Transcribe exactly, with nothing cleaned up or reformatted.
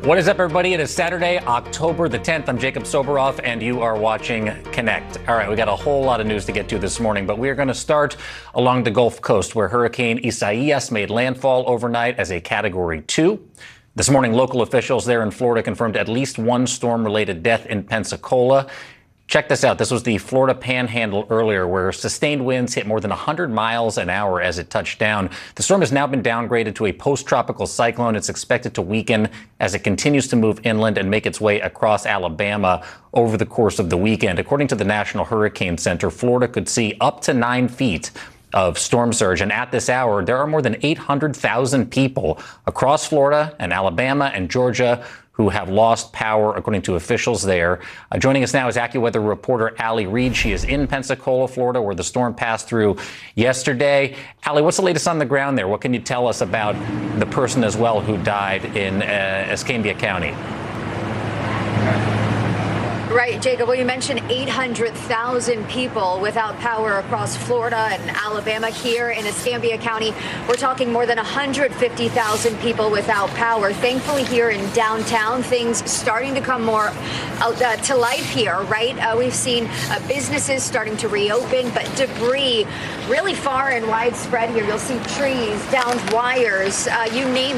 What is up, everybody? It is Saturday, October the tenth. I'm Jacob Soboroff, and you are watching Connect. All right, we got a whole lot of news to get to this morning, but we are going to start along the Gulf Coast, where Hurricane Isaias made landfall overnight as a Category two. This morning, local officials there in Florida confirmed at least one storm-related death in Pensacola. Check this out. This was the Florida Panhandle earlier, where sustained winds hit more than one hundred miles an hour as it touched down. The storm has now been downgraded to a post-tropical cyclone. It's expected to weaken as it continues to move inland and make its way across Alabama over the course of the weekend. According to the National Hurricane Center, Florida could see up to nine feet of storm surge. And at this hour, there are more than eight hundred thousand people across Florida and Alabama and Georgia who have lost power, according to officials there. Uh, joining us now is AccuWeather reporter Allie Reed. She is in Pensacola, Florida, where the storm passed through yesterday. Allie, what's the latest on the ground there? What can you tell us about the person as well who died in uh, Escambia County? Right, Jacob. Well, you mentioned eight hundred thousand people without power across Florida and Alabama. Here in Escambia County, we're talking more than one hundred fifty thousand people without power. Thankfully, here in downtown, things starting to come more uh, to life here, right? Uh, we've seen uh, businesses starting to reopen, but debris really far and widespread here. You'll see trees, downed wires, uh, you name